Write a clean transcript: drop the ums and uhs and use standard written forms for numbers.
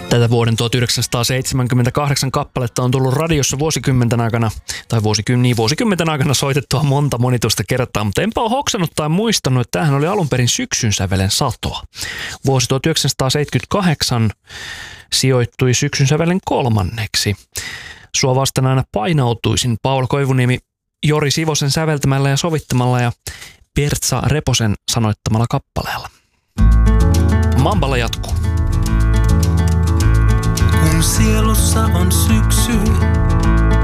Tätä vuoden 1978 kappaletta on tullut radiossa vuosikymmenten aikana soitettua monta monituista kertaa, mutta enpä ole hoksannut tai muistanut, että tämähän oli alun perin Syksyn sävelen satoa. Vuosi 1978 sijoittui Syksyn sävelen kolmanneksi. Sua vastaan aina painautuisin Paula Koivuniemi Jori Sivosen säveltämällä ja sovittamalla ja Pertsa Reposen sanoittamalla kappaleella. Mamballa jatkuu. Kun sielussa on syksy,